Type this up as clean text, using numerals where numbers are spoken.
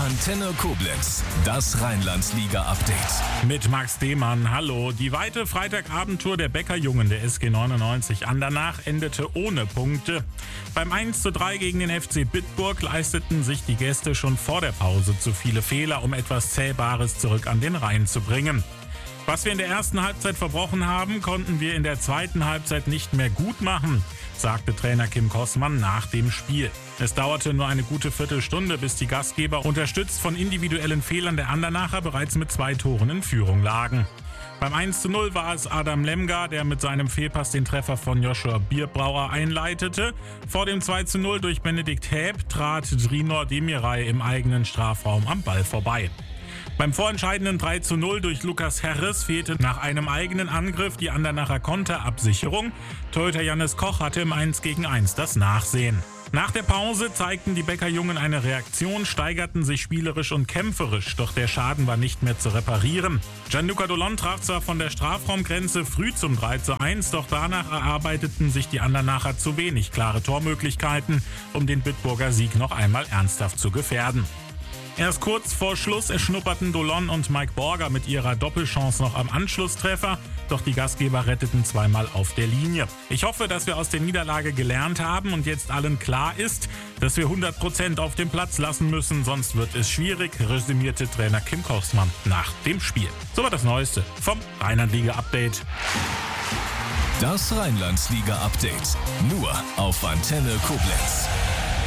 Antenne Koblenz, das Rheinland-Liga-Update. Mit Max Demann, hallo. Die weite Freitagabendtour der Bäckerjungen der SG 99 Andernach endete ohne Punkte. Beim 1:3 gegen den FC Bitburg leisteten sich die Gäste schon vor der Pause zu viele Fehler, um etwas Zählbares zurück an den Rhein zu bringen. Was wir in der ersten Halbzeit verbrochen haben, konnten wir in der zweiten Halbzeit nicht mehr gut machen, sagte Trainer Kim Kossmann nach dem Spiel. Es dauerte nur eine gute Viertelstunde, bis die Gastgeber, unterstützt von individuellen Fehlern der Andernacher, bereits mit 2 Toren in Führung lagen. Beim 1:0 war es Adam Lemgar, der mit seinem Fehlpass den Treffer von Joshua Bierbrauer einleitete. Vor dem 2:0 durch Benedikt Häb trat Drinor Demiray im eigenen Strafraum am Ball vorbei. Beim vorentscheidenden 3:0 durch Lukas Herres fehlte nach einem eigenen Angriff die Andernacher Konterabsicherung. Torhüter Jannis Koch hatte im 1:1 das Nachsehen. Nach der Pause zeigten die Bäckerjungen eine Reaktion, steigerten sich spielerisch und kämpferisch, doch der Schaden war nicht mehr zu reparieren. Gianluca Dolon traf zwar von der Strafraumgrenze früh zum 3:1, doch danach erarbeiteten sich die Andernacher zu wenig klare Tormöglichkeiten, um den Bitburger Sieg noch einmal ernsthaft zu gefährden. Erst kurz vor Schluss erschnupperten Dolon und Mike Borger mit ihrer Doppelchance noch am Anschlusstreffer, doch die Gastgeber retteten zweimal auf der Linie. Ich hoffe, dass wir aus der Niederlage gelernt haben und jetzt allen klar ist, dass wir 100% auf dem Platz lassen müssen, sonst wird es schwierig, resümierte Trainer Kim Kossmann nach dem Spiel. So war das Neueste vom Rheinland-Liga-Update. Das Rheinland-Liga-Update, nur auf Antenne Koblenz.